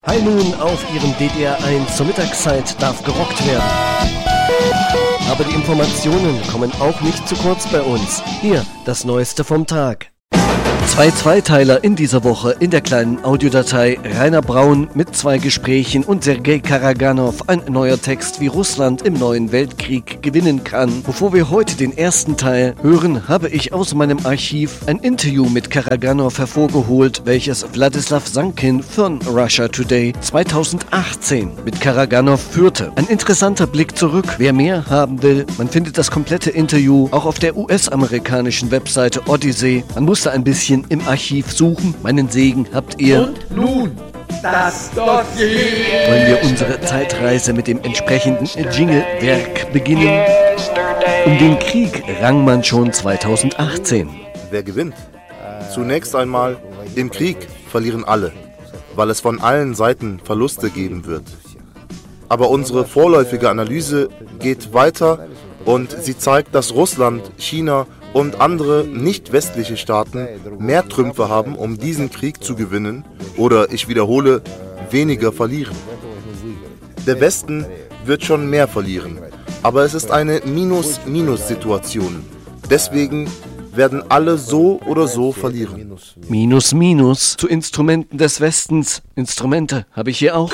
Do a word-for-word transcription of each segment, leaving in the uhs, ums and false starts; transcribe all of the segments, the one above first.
High Noon auf Ihrem D D R eins zur Mittagszeit darf gerockt werden. Aber die Informationen kommen auch nicht zu kurz bei uns. Hier das Neueste vom Tag. Zwei Zweiteiler in dieser Woche in der kleinen Audiodatei. Rainer Braun mit zwei Gesprächen und Sergei Karaganov, ein neuer Text, wie Russland im neuen Weltkrieg gewinnen kann. Bevor wir heute den ersten Teil hören, habe ich aus meinem Archiv ein Interview mit Karaganov hervorgeholt, welches Wladislaw Sankin von Russia Today zweitausendachtzehn mit Karaganov führte. Ein interessanter Blick zurück. Wer mehr haben will, man findet das komplette Interview auch auf der U S-amerikanischen Webseite Odyssey. Man musste ein bisschen im Archiv suchen. Meinen Segen habt ihr. Und nun das Dossier. Wollen wir unsere Zeitreise mit dem entsprechenden Jingle-Werk beginnen? Um den Krieg rang man schon zweitausendachtzehn. Wer gewinnt? Zunächst einmal, im Krieg verlieren alle, weil es von allen Seiten Verluste geben wird. Aber unsere vorläufige Analyse geht weiter und sie zeigt, dass Russland, China und andere nicht-westliche Staaten mehr Trümpfe haben, um diesen Krieg zu gewinnen oder, ich wiederhole, weniger verlieren. Der Westen wird schon mehr verlieren, aber es ist eine Minus-Minus-Situation. Deswegen werden alle so oder so verlieren. Minus, Minus zu Instrumenten des Westens. Instrumente habe ich hier auch.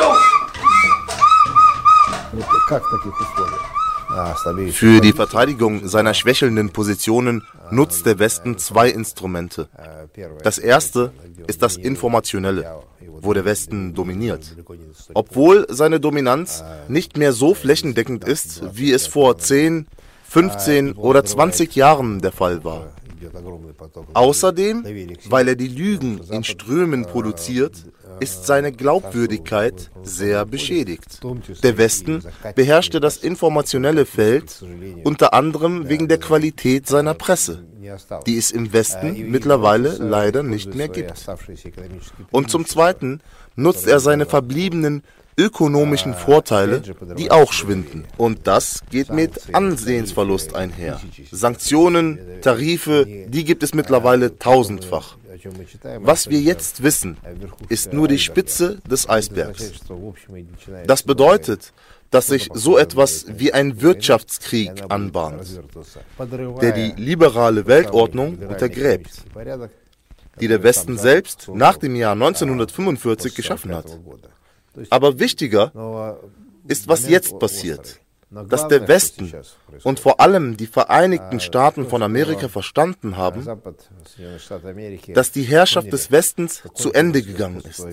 Für die Verteidigung seiner schwächelnden Positionen nutzt der Westen zwei Instrumente. Das erste ist das Informationelle, wo der Westen dominiert. Obwohl seine Dominanz nicht mehr so flächendeckend ist, wie es vor zehn, fünfzehn oder zwanzig Jahren der Fall war. Außerdem, weil er die Lügen in Strömen produziert, ist seine Glaubwürdigkeit sehr beschädigt. Der Westen beherrschte das informationelle Feld, unter anderem wegen der Qualität seiner Presse, die es im Westen mittlerweile leider nicht mehr gibt. Und zum Zweiten nutzt er seine verbliebenen ökonomischen Vorteile, die auch schwinden. Und das geht mit Ansehensverlust einher. Sanktionen, Tarife, die gibt es mittlerweile tausendfach. Was wir jetzt wissen, ist nur die Spitze des Eisbergs. Das bedeutet, dass sich so etwas wie ein Wirtschaftskrieg anbahnt, der die liberale Weltordnung untergräbt, die der Westen selbst nach dem Jahr neunzehnhundertfünfundvierzig geschaffen hat. Aber wichtiger ist, was jetzt passiert, dass der Westen und vor allem die Vereinigten Staaten von Amerika verstanden haben, dass die Herrschaft des Westens zu Ende gegangen ist.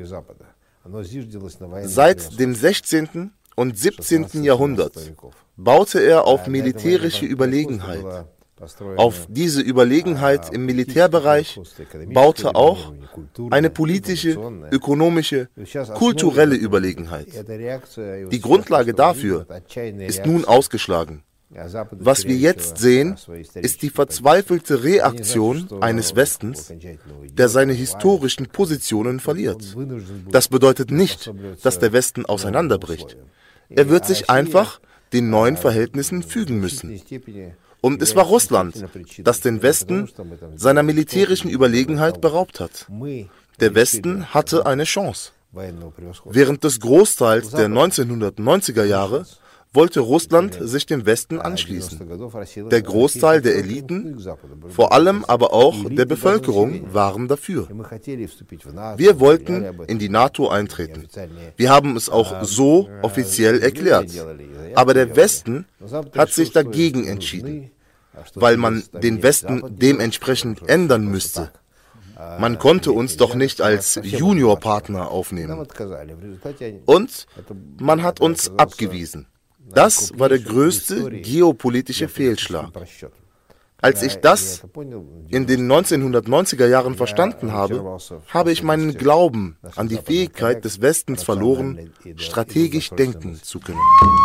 Seit dem sechzehnten und siebzehnten Jahrhundert baute er auf militärische Überlegenheit. Auf diese Überlegenheit im Militärbereich baute auch eine politische, ökonomische, kulturelle Überlegenheit. Die Grundlage dafür ist nun ausgeschlagen. Was wir jetzt sehen, ist die verzweifelte Reaktion eines Westens, der seine historischen Positionen verliert. Das bedeutet nicht, dass der Westen auseinanderbricht. Er wird sich einfach den neuen Verhältnissen fügen müssen. Und es war Russland, das den Westen seiner militärischen Überlegenheit beraubt hat. Der Westen hatte eine Chance. Während des Großteils der neunzehnhundertneunziger Jahre wollte Russland sich dem Westen anschließen. Der Großteil der Eliten, vor allem aber auch der Bevölkerung, waren dafür. Wir wollten in die NATO eintreten. Wir haben es auch so offiziell erklärt. Aber der Westen hat sich dagegen entschieden, weil man den Westen dementsprechend ändern müsste. Man konnte uns doch nicht als Juniorpartner aufnehmen. Und man hat uns abgewiesen. Das war der größte geopolitische Fehlschlag. Als ich das in den neunzehnhundertneunziger Jahren verstanden habe, habe ich meinen Glauben an die Fähigkeit des Westens verloren, strategisch denken zu können.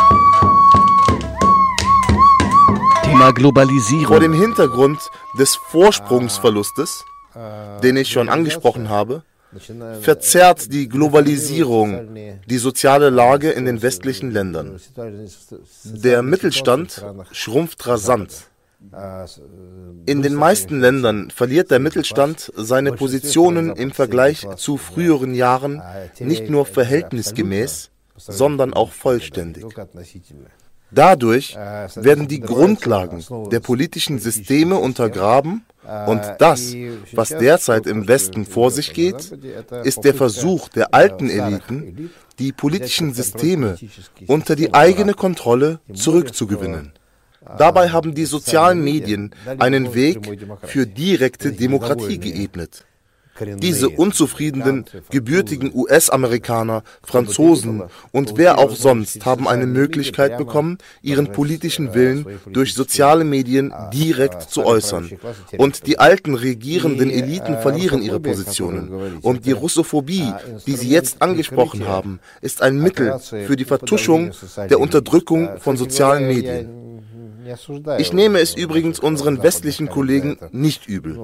Thema Globalisierung. Vor dem Hintergrund des Vorsprungsverlustes, den ich schon angesprochen habe, verzerrt die Globalisierung die soziale Lage in den westlichen Ländern. Der Mittelstand schrumpft rasant. In den meisten Ländern verliert der Mittelstand seine Positionen im Vergleich zu früheren Jahren nicht nur verhältnisgemäß, sondern auch vollständig. Dadurch werden die Grundlagen der politischen Systeme untergraben und das, was derzeit im Westen vor sich geht, ist der Versuch der alten Eliten, die politischen Systeme unter die eigene Kontrolle zurückzugewinnen. Dabei haben die sozialen Medien einen Weg für direkte Demokratie geebnet. Diese unzufriedenen, gebürtigen U S-Amerikaner, Franzosen und wer auch sonst haben eine Möglichkeit bekommen, ihren politischen Willen durch soziale Medien direkt zu äußern. Und die alten regierenden Eliten verlieren ihre Positionen. Und die Russophobie, die Sie jetzt angesprochen haben, ist ein Mittel für die Vertuschung der Unterdrückung von sozialen Medien. Ich nehme es übrigens unseren westlichen Kollegen nicht übel.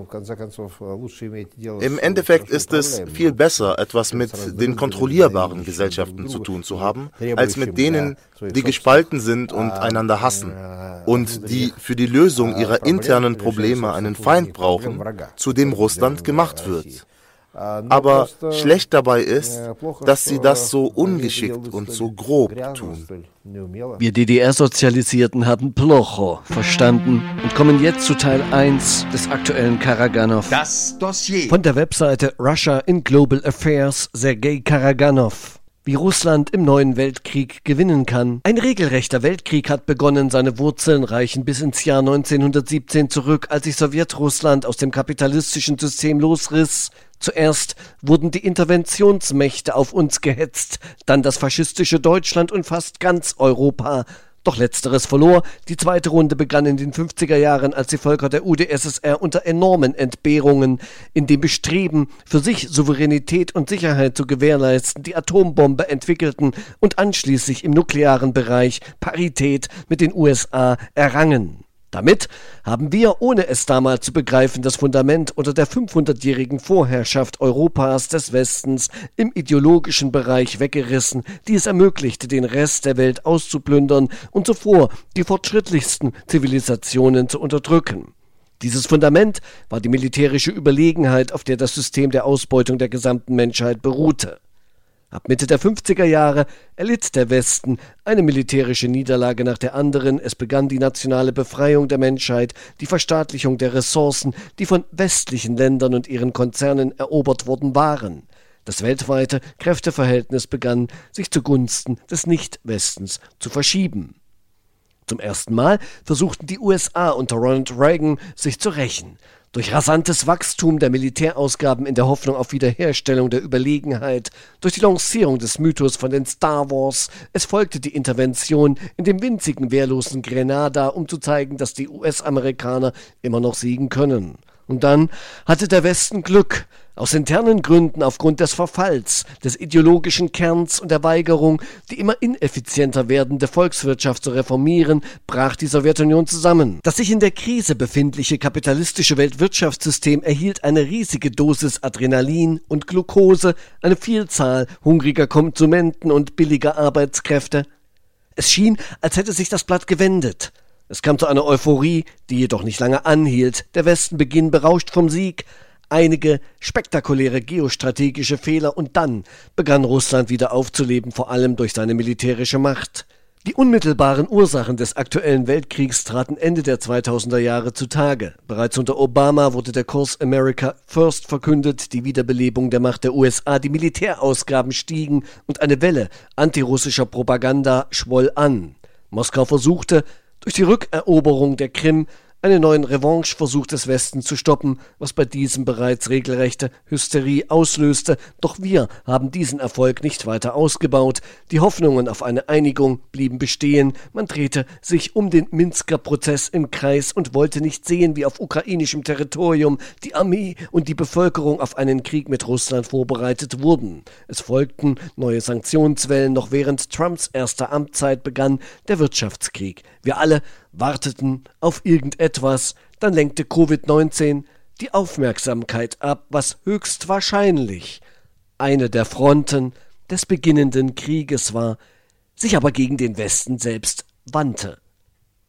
Im Endeffekt ist es viel besser, etwas mit den kontrollierbaren Gesellschaften zu tun zu haben, als mit denen, die gespalten sind und einander hassen und die für die Lösung ihrer internen Probleme einen Feind brauchen, zu dem Russland gemacht wird. Aber schlecht dabei ist, dass sie das so ungeschickt und so grob tun. Wir D D R-Sozialisierten haben Plocho verstanden und kommen jetzt zu Teil eins des aktuellen Karaganov. Das Dossier. Von der Webseite Russia in Global Affairs, Sergei Karaganov. Wie Russland im neuen Weltkrieg gewinnen kann. Ein regelrechter Weltkrieg hat begonnen, seine Wurzeln reichen bis ins Jahr neunzehnhundertsiebzehn zurück, als sich Sowjetrussland aus dem kapitalistischen System losriss. Zuerst wurden die Interventionsmächte auf uns gehetzt, dann das faschistische Deutschland und fast ganz Europa. Doch letzteres verlor. Die zweite Runde begann in den fünfziger Jahren, als die Völker der U d S S R unter enormen Entbehrungen in dem Bestreben, für sich Souveränität und Sicherheit zu gewährleisten, die Atombombe entwickelten und anschließend im nuklearen Bereich Parität mit den U S A errangen. Damit haben wir, ohne es damals zu begreifen, das Fundament unter der fünfhundertjährigen Vorherrschaft Europas des Westens im ideologischen Bereich weggerissen, die es ermöglichte, den Rest der Welt auszuplündern und zuvor die fortschrittlichsten Zivilisationen zu unterdrücken. Dieses Fundament war die militärische Überlegenheit, auf der das System der Ausbeutung der gesamten Menschheit beruhte. Ab Mitte der fünfziger Jahre erlitt der Westen eine militärische Niederlage nach der anderen. Es begann die nationale Befreiung der Menschheit, die Verstaatlichung der Ressourcen, die von westlichen Ländern und ihren Konzernen erobert worden waren. Das weltweite Kräfteverhältnis begann, sich zugunsten des Nicht-Westens zu verschieben. Zum ersten Mal versuchten die U S A unter Ronald Reagan sich zu rächen. Durch rasantes Wachstum der Militärausgaben in der Hoffnung auf Wiederherstellung der Überlegenheit, durch die Lancierung des Mythos von den Star Wars, es folgte die Intervention in dem winzigen, wehrlosen Grenada, um zu zeigen, dass die U S-Amerikaner immer noch siegen können. Und dann hatte der Westen Glück. Aus internen Gründen, aufgrund des Verfalls, des ideologischen Kerns und der Weigerung, die immer ineffizienter werdende Volkswirtschaft zu reformieren, brach die Sowjetunion zusammen. Das sich in der Krise befindliche kapitalistische Weltwirtschaftssystem erhielt eine riesige Dosis Adrenalin und Glucose, eine Vielzahl hungriger Konsumenten und billiger Arbeitskräfte. Es schien, als hätte sich das Blatt gewendet. Es kam zu einer Euphorie, die jedoch nicht lange anhielt. Der Westen beginnt berauscht vom Sieg. Einige spektakuläre geostrategische Fehler und dann begann Russland wieder aufzuleben, vor allem durch seine militärische Macht. Die unmittelbaren Ursachen des aktuellen Weltkriegs traten Ende der zweitausender Jahre zutage. Bereits unter Obama wurde der Kurs America First verkündet, die Wiederbelebung der Macht der U S A, die Militärausgaben stiegen und eine Welle antirussischer Propaganda schwoll an. Moskau versuchte, durch die Rückeroberung der Krim einen neuen Revancheversuch des Westens zu stoppen, was bei diesem bereits regelrechte Hysterie auslöste. Doch wir haben diesen Erfolg nicht weiter ausgebaut. Die Hoffnungen auf eine Einigung blieben bestehen. Man drehte sich um den Minsker Prozess im Kreis und wollte nicht sehen, wie auf ukrainischem Territorium die Armee und die Bevölkerung auf einen Krieg mit Russland vorbereitet wurden. Es folgten neue Sanktionswellen. Noch während Trumps erster Amtszeit begann der Wirtschaftskrieg. Wir alle warteten auf irgendetwas, dann lenkte Covid neunzehn die Aufmerksamkeit ab, was höchstwahrscheinlich eine der Fronten des beginnenden Krieges war, sich aber gegen den Westen selbst wandte.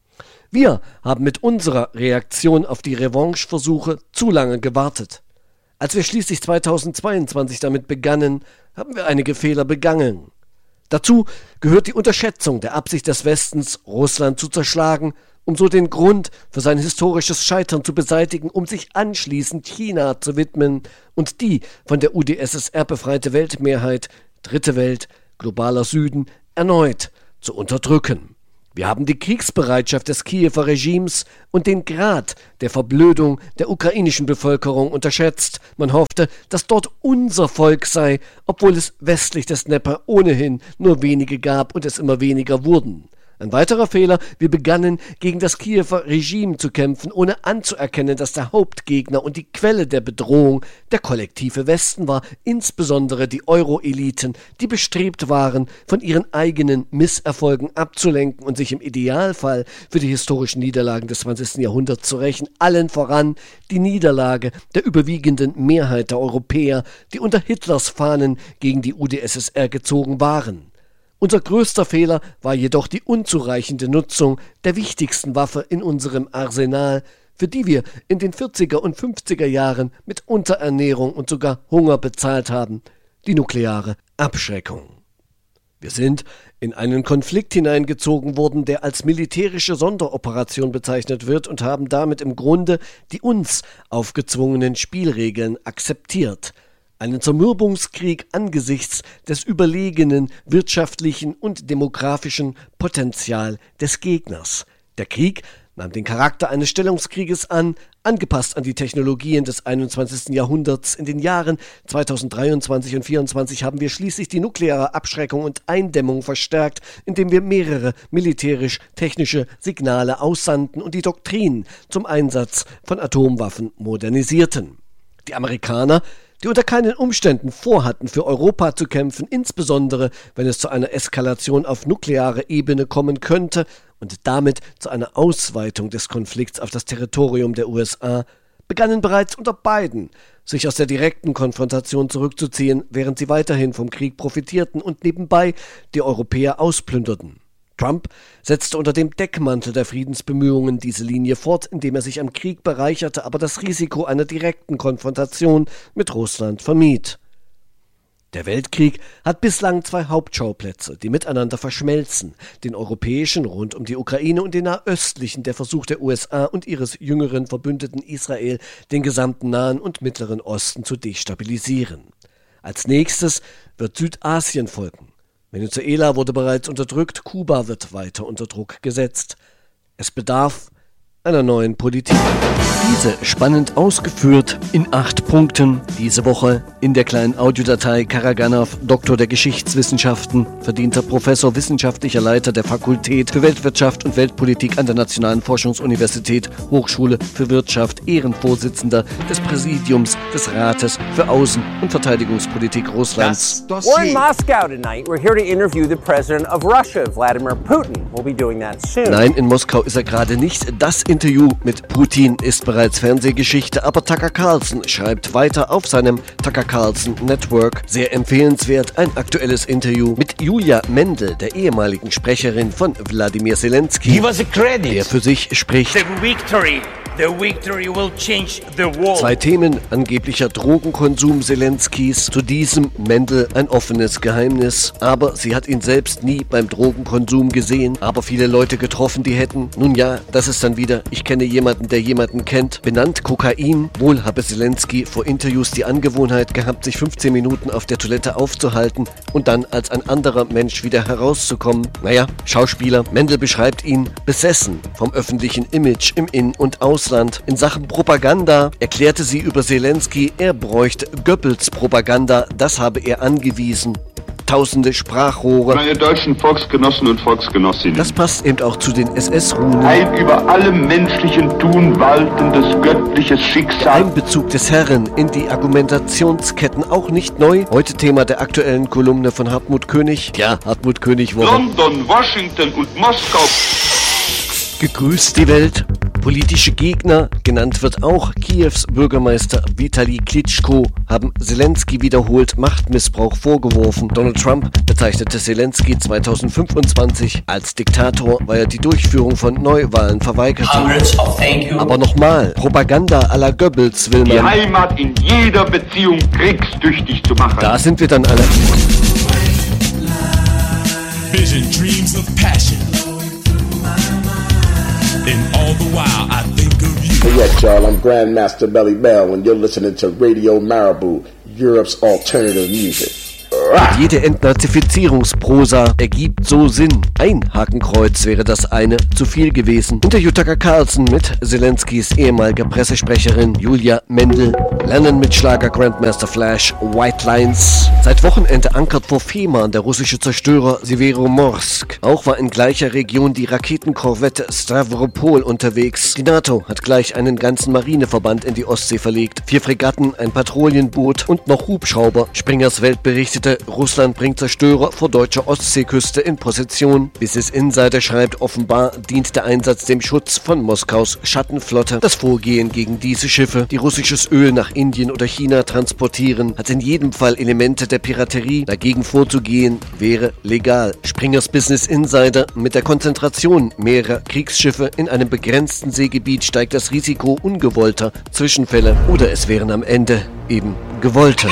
Wir haben mit unserer Reaktion auf die Revancheversuche zu lange gewartet. Als wir schließlich zweitausendzweiundzwanzig damit begannen, haben wir einige Fehler begangen. Dazu gehört die Unterschätzung der Absicht des Westens, Russland zu zerschlagen, um so den Grund für sein historisches Scheitern zu beseitigen, um sich anschließend China zu widmen und die von der U d S S R befreite Weltmehrheit, Dritte Welt, globaler Süden, erneut zu unterdrücken. Wir haben die Kriegsbereitschaft des Kiewer Regimes und den Grad der Verblödung der ukrainischen Bevölkerung unterschätzt. Man hoffte, dass dort unser Volk sei, obwohl es westlich des Dnepr ohnehin nur wenige gab und es immer weniger wurden. Ein weiterer Fehler, wir begannen gegen das Kiewer Regime zu kämpfen, ohne anzuerkennen, dass der Hauptgegner und die Quelle der Bedrohung der kollektive Westen war, insbesondere die Euro-Eliten, die bestrebt waren, von ihren eigenen Misserfolgen abzulenken und sich im Idealfall für die historischen Niederlagen des zwanzigsten Jahrhunderts zu rächen, allen voran die Niederlage der überwiegenden Mehrheit der Europäer, die unter Hitlers Fahnen gegen die U d S S R gezogen waren. Unser größter Fehler war jedoch die unzureichende Nutzung der wichtigsten Waffe in unserem Arsenal, für die wir in den vierziger und fünfziger Jahren mit Unterernährung und sogar Hunger bezahlt haben, die nukleare Abschreckung. Wir sind in einen Konflikt hineingezogen worden, der als militärische Sonderoperation bezeichnet wird, und haben damit im Grunde die uns aufgezwungenen Spielregeln akzeptiert. Einen Zermürbungskrieg angesichts des überlegenen wirtschaftlichen und demografischen Potenzial des Gegners. Der Krieg nahm den Charakter eines Stellungskrieges an, angepasst an die Technologien des einundzwanzigsten Jahrhunderts. In den Jahren zweitausenddreiundzwanzig und zweitausendvierundzwanzig haben wir schließlich die nukleare Abschreckung und Eindämmung verstärkt, indem wir mehrere militärisch-technische Signale aussandten und die Doktrin zum Einsatz von Atomwaffen modernisierten. Die Amerikaner, die unter keinen Umständen vorhatten, für Europa zu kämpfen, insbesondere wenn es zu einer Eskalation auf nuklearer Ebene kommen könnte und damit zu einer Ausweitung des Konflikts auf das Territorium der U S A, begannen bereits unter Biden, sich aus der direkten Konfrontation zurückzuziehen, während sie weiterhin vom Krieg profitierten und nebenbei die Europäer ausplünderten. Trump setzte unter dem Deckmantel der Friedensbemühungen diese Linie fort, indem er sich am Krieg bereicherte, aber das Risiko einer direkten Konfrontation mit Russland vermied. Der Weltkrieg hat bislang zwei Hauptschauplätze, die miteinander verschmelzen, den europäischen rund um die Ukraine und den nahöstlichen, der Versuch der U S A und ihres jüngeren Verbündeten Israel, den gesamten Nahen und Mittleren Osten zu destabilisieren. Als nächstes wird Südasien folgen. Venezuela wurde bereits unterdrückt, Kuba wird weiter unter Druck gesetzt. Es bedarf einer neuen Politik. Diese spannend ausgeführt in acht Punkten diese Woche in der kleinen Audiodatei Karaganov, Doktor der Geschichtswissenschaften, verdienter Professor, wissenschaftlicher Leiter der Fakultät für Weltwirtschaft und Weltpolitik an der Nationalen Forschungsuniversität, Hochschule für Wirtschaft, Ehrenvorsitzender des Präsidiums des Rates für Außen- und Verteidigungspolitik Russlands. We're in Moscow tonight. We're here to interview the president of Russia, Vladimir Putin. We'll be doing that soon. Nein, in Moskau ist er gerade nicht. Das Interview mit Putin ist bereits Fernsehgeschichte, aber Tucker Carlson schreibt weiter auf seinem Tucker Carlson Network. Sehr empfehlenswert, ein aktuelles Interview mit Julia Mendel, der ehemaligen Sprecherin von Wladimir Zelensky, Give us a credit. der für sich spricht. The victory. The victory will change the world. Zwei Themen: angeblicher Drogenkonsum Zelenskys. Zu diesem Mendel ein offenes Geheimnis. Aber sie hat ihn selbst nie beim Drogenkonsum gesehen, aber viele Leute getroffen, die hätten. Nun ja, das ist dann wieder, ich kenne jemanden, der jemanden kennt. Benannt Kokain. Wohl habe Zelensky vor Interviews die Angewohnheit gehabt, sich fünfzehn Minuten auf der Toilette aufzuhalten und dann als ein anderer Mensch wieder herauszukommen. Naja, Schauspieler. Mendel beschreibt ihn besessen vom öffentlichen Image im In- und Ausland. In Sachen Propaganda erklärte sie über Zelensky, er bräuchte Goebbels Propaganda, das habe er angewiesen. Tausende Sprachrohre. Meine deutschen Volksgenossen und Volksgenossinnen. Das passt eben auch zu den S S-Runen. Ein über allem menschlichen Tun waltendes göttliches Schicksal. Einbezug des Herren in die Argumentationsketten auch nicht neu. Heute Thema der aktuellen Kolumne von Hartmut König. Ja, Hartmut König wurde. London, Washington und Moskau. Gegrüßt die Welt. Politische Gegner, genannt wird auch Kiews Bürgermeister Vitali Klitschko, haben Zelensky wiederholt Machtmissbrauch vorgeworfen. Donald Trump bezeichnete Zelensky zweitausendfünfundzwanzig als Diktator, weil er die Durchführung von Neuwahlen verweigerte. Aber nochmal, Propaganda à la Goebbels will man. Die Heimat in jeder Beziehung kriegstüchtig zu machen. Da sind wir dann alle. Vision, dreams of passion. And all the while I think of you. Hey, yeah, y'all, I'm Grandmaster Belly Bell and you're listening to Radio Marabou, Europe's alternative music. Jede Entnazifizierungsprosa ergibt so Sinn. Ein Hakenkreuz wäre das eine zu viel gewesen. Interview Tucker Carlson mit Zelenskys ehemaliger Pressesprecherin Julia Mendel. Lernen mit Schlager Grandmaster Flash White Lines. Seit Wochenende ankert vor Fehmarn der russische Zerstörer Severomorsk. Auch war in gleicher Region die Raketenkorvette Stavropol unterwegs. Die NATO hat gleich einen ganzen Marineverband in die Ostsee verlegt. Vier Fregatten, ein Patrouillenboot und noch Hubschrauber. Springers Welt berichtete, Russland bringt Zerstörer vor deutscher Ostseeküste in Position. Business Insider schreibt, offenbar dient der Einsatz dem Schutz von Moskaus Schattenflotte. Das Vorgehen gegen diese Schiffe, die russisches Öl nach Indien oder China transportieren, hat in jedem Fall Elemente der Piraterie. Dagegen vorzugehen wäre legal. Springers Business Insider: Mit der Konzentration mehrerer Kriegsschiffe in einem begrenzten Seegebiet steigt das Risiko ungewollter Zwischenfälle. Oder es wären am Ende eben gewollte.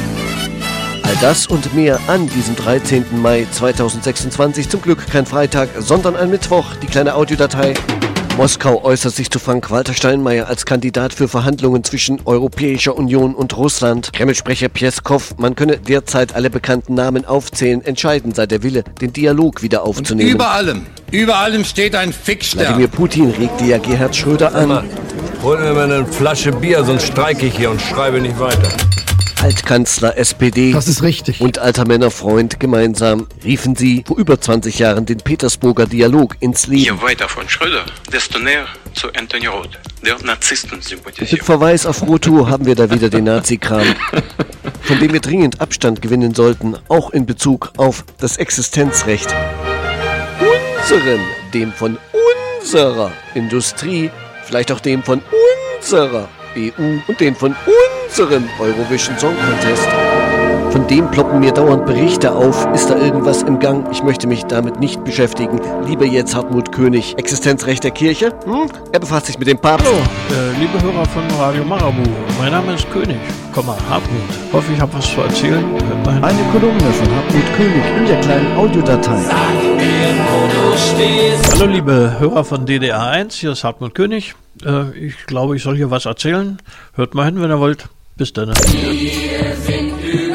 All das und mehr an diesem dreizehnten Mai zweitausendsechsundzwanzig. Zum Glück kein Freitag, sondern ein Mittwoch. Die kleine Audiodatei. Moskau äußert sich zu Frank-Walter Steinmeier als Kandidat für Verhandlungen zwischen Europäischer Union und Russland. Kreml-Sprecher Pjeskow, man könne derzeit alle bekannten Namen aufzählen. Entscheidend sei der Wille, den Dialog wieder aufzunehmen. Und über allem, über allem steht ein Fixstern. Wladimir Putin regte ja Gerhard Schröder an. Hol mir mal eine Flasche Bier, sonst streike ich hier und schreibe nicht weiter. Altkanzler S P D das ist richtig. und alter Männerfreund gemeinsam riefen sie vor über zwanzig Jahren den Petersburger Dialog ins Leben. Je weiter von Schröder, desto näher zu Anthony Roth, der Narzissten-Sympathisant. Mit Verweis auf Roto haben wir da wieder den Nazi-Kram, von dem wir dringend Abstand gewinnen sollten, auch in Bezug auf das Existenzrecht. Unseren, dem von unserer Industrie, vielleicht auch dem von unserer E U und den von unserem Eurovision Song Contest. Von dem ploppen mir dauernd Berichte auf. Ist da irgendwas im Gang? Ich möchte mich damit nicht beschäftigen. Lieber jetzt Hartmut König. Existenzrecht der Kirche? Hm? Er befasst sich mit dem Papst. Hallo, äh, liebe Hörer von Radio Marabou. Mein Name ist König, Komma, Hartmut. Hoffe, ich habe was zu erzählen. Eine Kolumne von Hartmut König in der kleinen Audiodatei. Sag mir, wo du stehst. Hallo, liebe Hörer von D D R eins. Hier ist Hartmut König. Äh, ich glaube, ich soll hier was erzählen. Hört mal hin, wenn ihr wollt. Bis dann. Wir sind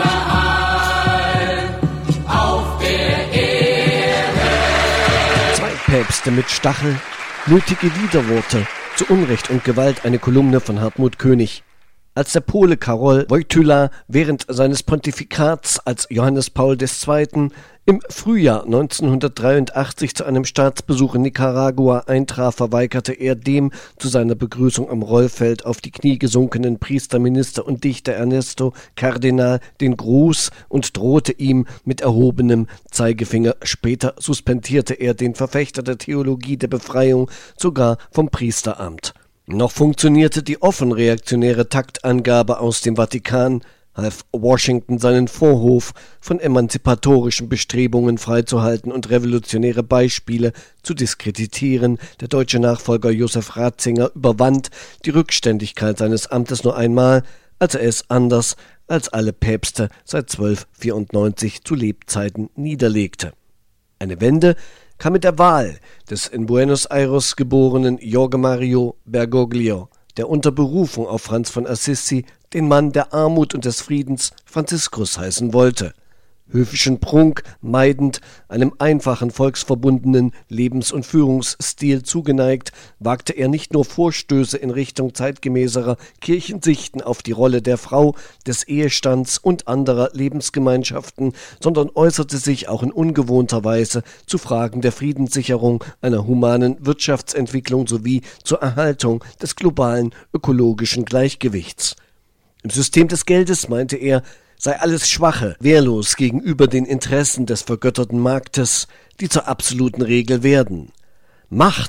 überall auf der Erde. Zwei Päpste mit Stachel, nötige Widerworte, zu Unrecht und Gewalt, eine Kolumne von Hartmut König. Als der Pole Karol Wojtyła während seines Pontifikats als Johannes Paul der Zweite. im Frühjahr neunzehnhundertdreiundachtzig zu einem Staatsbesuch in Nicaragua eintraf, verweigerte er dem zu seiner Begrüßung am Rollfeld auf die Knie gesunkenen Priester, Minister und Dichter Ernesto Cardenal den Gruß und drohte ihm mit erhobenem Zeigefinger. Später suspendierte er den Verfechter der Theologie der Befreiung sogar vom Priesteramt. Noch funktionierte die offen reaktionäre Taktangabe aus dem Vatikan, half Washington seinen Vorhof von emanzipatorischen Bestrebungen freizuhalten und revolutionäre Beispiele zu diskreditieren. Der deutsche Nachfolger Josef Ratzinger überwand die Rückständigkeit seines Amtes nur einmal, als er es anders als alle Päpste seit zwölfhundertvierundneunzig zu Lebzeiten niederlegte. Eine Wende kam mit der Wahl des in Buenos Aires geborenen Jorge Mario Bergoglio, der unter Berufung auf Franz von Assisi den Mann der Armut und des Friedens Franziskus heißen wollte. Höfischen Prunk meidend, einem einfachen, volksverbundenen Lebens- und Führungsstil zugeneigt, wagte er nicht nur Vorstöße in Richtung zeitgemäßerer Kirchensichten auf die Rolle der Frau, des Ehestands und anderer Lebensgemeinschaften, sondern äußerte sich auch in ungewohnter Weise zu Fragen der Friedenssicherung, einer humanen Wirtschaftsentwicklung sowie zur Erhaltung des globalen ökologischen Gleichgewichts. Im System des Geldes, meinte er, sei alles Schwache, wehrlos gegenüber den Interessen des vergötterten Marktes, die zur absoluten Regel werden. Macht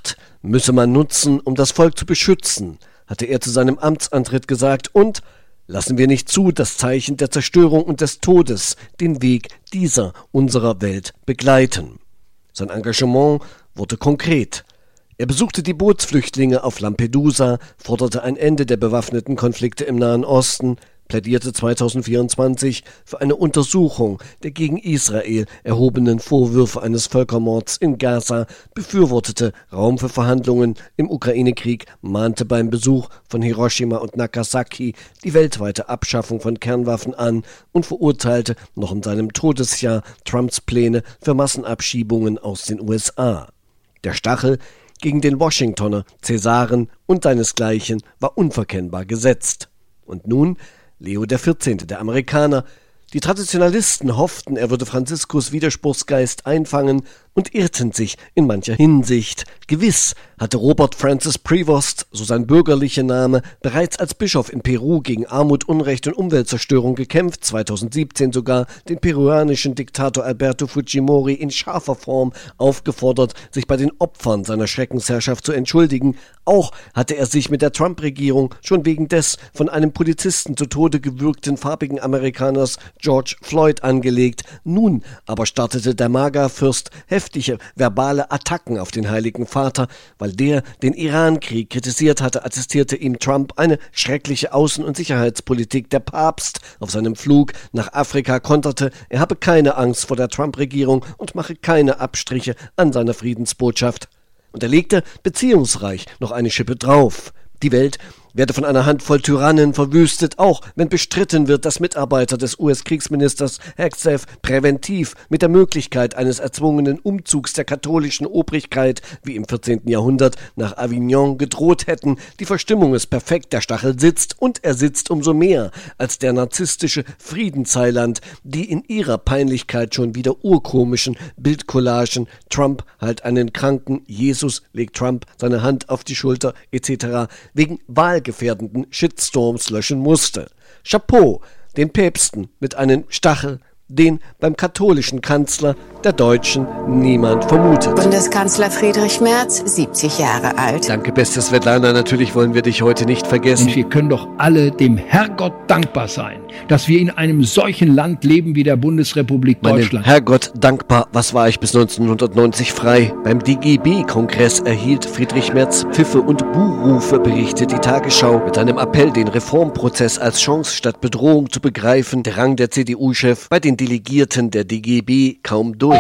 müsse man nutzen, um das Volk zu beschützen, hatte er zu seinem Amtsantritt gesagt, und lassen wir nicht zu, dass Zeichen der Zerstörung und des Todes den Weg dieser unserer Welt begleiten. Sein Engagement wurde konkret. Er besuchte die Bootsflüchtlinge auf Lampedusa, forderte ein Ende der bewaffneten Konflikte im Nahen Osten, plädierte zweitausendvierundzwanzig für eine Untersuchung der gegen Israel erhobenen Vorwürfe eines Völkermords in Gaza, befürwortete Raum für Verhandlungen im Ukraine-Krieg, mahnte beim Besuch von Hiroshima und Nagasaki die weltweite Abschaffung von Kernwaffen an und verurteilte noch in seinem Todesjahr Trumps Pläne für Massenabschiebungen aus den U S A. Der Stachel gegen den Washingtoner Cäsaren und seinesgleichen war unverkennbar gesetzt. Und nun Leo der vierzehnte, der Amerikaner. Die Traditionalisten hofften, er würde Franziskus Widerspruchsgeist einfangen und irrten sich in mancher Hinsicht. Gewiss hatte Robert Francis Prevost, so sein bürgerlicher Name, bereits als Bischof in Peru gegen Armut, Unrecht und Umweltzerstörung gekämpft, zweitausendsiebzehn sogar den peruanischen Diktator Alberto Fujimori in scharfer Form aufgefordert, sich bei den Opfern seiner Schreckensherrschaft zu entschuldigen. Auch hatte er sich mit der Trump-Regierung schon wegen des von einem Polizisten zu Tode gewürgten farbigen Amerikaners George Floyd angelegt. Nun aber startete der MAGA-Fürst heftige verbale Attacken auf den Heiligen Vater. Weil der den Iran-Krieg kritisiert hatte, attestierte ihm Trump eine schreckliche Außen- und Sicherheitspolitik. Der Papst auf seinem Flug nach Afrika konterte, er habe keine Angst vor der Trump-Regierung und mache keine Abstriche an seiner Friedensbotschaft. Und er legte beziehungsreich noch eine Schippe drauf. Die Welt werde von einer Handvoll Tyrannen verwüstet, auch wenn bestritten wird, dass Mitarbeiter des U S-Kriegsministers Hegseth präventiv mit der Möglichkeit eines erzwungenen Umzugs der katholischen Obrigkeit, wie im vierzehnten Jahrhundert, nach Avignon gedroht hätten. Die Verstimmung ist perfekt, der Stachel sitzt, und er sitzt umso mehr als der narzisstische Friedensheiland, die in ihrer Peinlichkeit schon wieder urkomischen Bildcollagen Trump halt einen kranken Jesus, legt Trump seine Hand auf die Schulter et cetera wegen wahlgefährdenden Shitstorms löschen musste. Chapeau den Päpsten mit einem Stachel, den beim katholischen Kanzler der Deutschen niemand vermutet. Bundeskanzler Friedrich Merz, siebzig Jahre alt. Danke, beste Svetlana, natürlich wollen wir dich heute nicht vergessen. Und wir können doch alle dem Herrgott dankbar sein, dass wir in einem solchen Land leben wie der Bundesrepublik Deutschland. Meinem Herrgott dankbar, was war ich bis neunzehnhundertneunzig frei? Beim D G B-Kongress erhielt Friedrich Merz Pfiffe und Buhrufe, berichtet die Tagesschau. Mit einem Appell, den Reformprozess als Chance statt Bedrohung zu begreifen, drang der C D U-Chef bei den Delegierten der D G B kaum durch.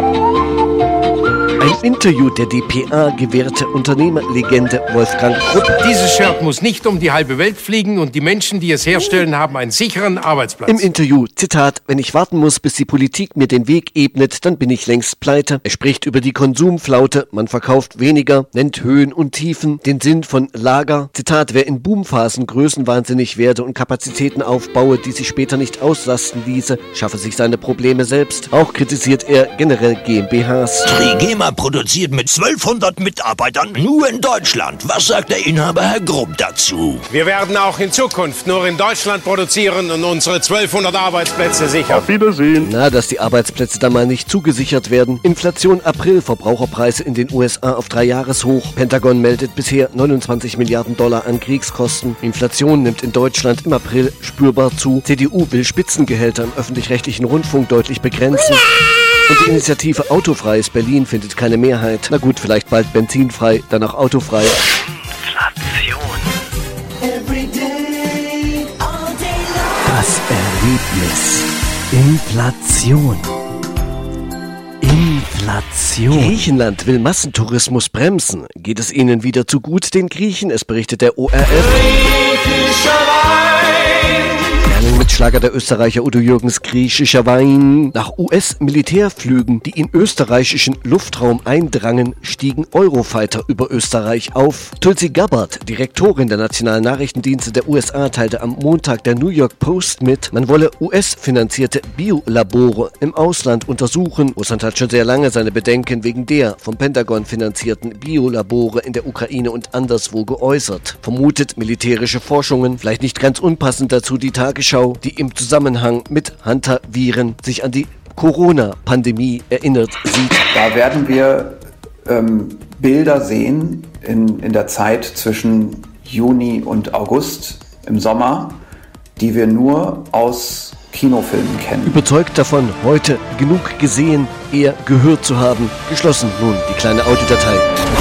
Ein Interview der D P A gewährte Unternehmerlegende Wolfgang Krupp. Dieses Shirt muss nicht um die halbe Welt fliegen und die Menschen, die es herstellen, haben einen sicheren Arbeitsplatz. Im Interview, Zitat, wenn ich warten muss, bis die Politik mir den Weg ebnet, dann bin ich längst pleite. Er spricht über die Konsumflaute, man verkauft weniger, nennt Höhen und Tiefen, den Sinn von Lager. Zitat, wer in Boomphasen größenwahnsinnig werde und Kapazitäten aufbaue, die sich später nicht auslasten ließe, schaffe sich seine Probleme selbst. Auch kritisiert er generell G m b Hs. Trigema produziert mit zwölfhundert Mitarbeitern nur in Deutschland. Was sagt der Inhaber Herr Grupp dazu? Wir werden auch in Zukunft nur in Deutschland produzieren und unsere zwölfhundert Arbeitsplätze sichern. Auf Wiedersehen. Na, dass die Arbeitsplätze da mal nicht zugesichert werden. Inflation April, Verbraucherpreise in den U S A auf drei Jahreshoch. Pentagon meldet bisher neunundzwanzig Milliarden Dollar an Kriegskosten. Inflation nimmt in Deutschland im April spürbar zu. C D U will Spitzengehälter im öffentlich-rechtlichen Rundfunk deutlich begrenzen. Und die Initiative Autofreies Berlin findet keine Mehrheit. Na gut, vielleicht bald benzinfrei, dann auch autofrei. Inflation. Das Erlebnis. Inflation. Inflation. Griechenland will Massentourismus bremsen. Geht es ihnen wieder zu gut, den Griechen? Es berichtet der O R F. Mitschlager der Österreicher Udo Jürgens griechischer Wein. Nach U S-Militärflügen, die in österreichischen Luftraum eindrangen, stiegen Eurofighter über Österreich auf. Tulsi Gabbard, Direktorin der Nationalen Nachrichtendienste der U S A, teilte am Montag der New York Post mit, man wolle U S-finanzierte Biolabore im Ausland untersuchen. Russland hat schon sehr lange seine Bedenken wegen der vom Pentagon finanzierten Biolabore in der Ukraine und anderswo geäußert. Vermutet militärische Forschungen, vielleicht nicht ganz unpassend dazu die Tagesschau, die im Zusammenhang mit Hunter-Viren sich an die Corona-Pandemie erinnert sieht. Da werden wir ähm, Bilder sehen in, in der Zeit zwischen Juni und August im Sommer, die wir nur aus Kinofilmen kennen. Überzeugt davon, heute genug gesehen, eher gehört zu haben, geschlossen nun die kleine Audiodatei.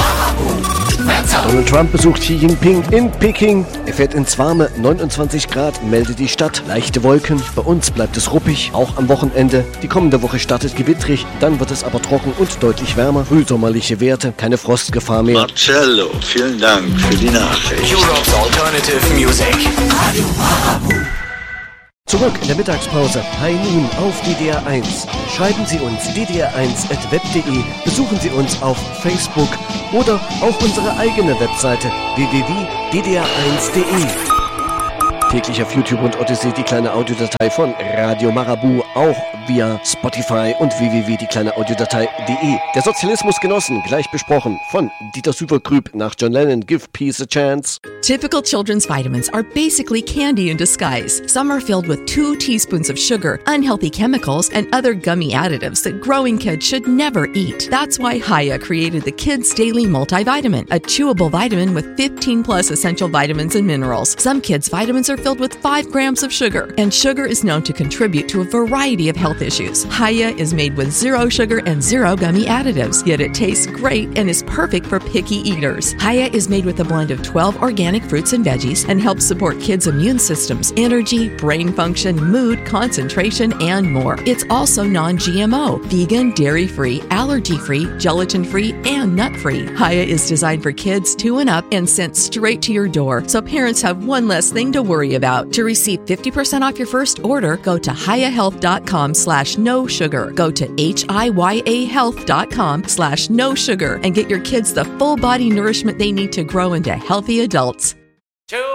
Donald Trump besucht Xi Jinping in Peking. Er fährt ins warme neunundzwanzig Grad, meldet die Stadt. Leichte Wolken, bei uns bleibt es ruppig, auch am Wochenende. Die kommende Woche startet gewittrig, dann wird es aber trocken und deutlich wärmer. Frühsommerliche Werte, keine Frostgefahr mehr. Marcello, vielen Dank für die Nachricht. Europe's Alternative Music. Radio Marabu. Zurück in der Mittagspause. High Noon auf D D R eins. Schreiben Sie uns d d r eins at web punkt de, besuchen Sie uns auf Facebook oder auch unsere eigene Webseite w w w punkt d d r eins punkt de. Täglich auf YouTube und Odyssey die kleine Audiodatei von Radio Marabu, auch via Spotify und w w w punkt die kleine Audiodatei punkt de. Der Sozialismus genossen, gleich besprochen, von Dieter Süverkrüb nach John Lennon, Give Peace a Chance. Typical children's vitamins are basically candy in disguise. Some are filled with two teaspoons of sugar, unhealthy chemicals, and other gummy additives that growing kids should never eat. That's why Haya created the Kids Daily Multivitamin, a chewable vitamin with fifteen plus essential vitamins and minerals. Some kids' vitamins are filled with five grams of sugar, and sugar is known to contribute to a variety of health issues. Haya is made with zero sugar and zero gummy additives, yet it tastes great and is perfect for picky eaters. Haya is made with a blend of twelve organic fruits and veggies and helps support kids' immune systems, energy, brain function, mood, concentration, and more. It's also non G M O, vegan, dairy-free, allergy-free, gelatin-free, and nut-free. Haya is designed for kids two and up and sent straight to your door, so parents have one less thing to worry about. To receive fifty percent off your first order, go to hiyahealth.com slash no sugar. Go to H-I-Y-A health.com slash no sugar and get your kids the full body nourishment they need to grow into healthy adults.